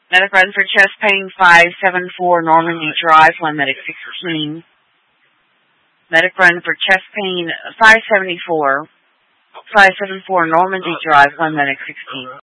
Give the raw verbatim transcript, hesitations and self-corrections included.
Medic run for chest pain, five seven four Normandy Drive, one medic sixteen. Medic run for chest pain, five seventy-four, five seven four Normandy Drive, one medic sixteen.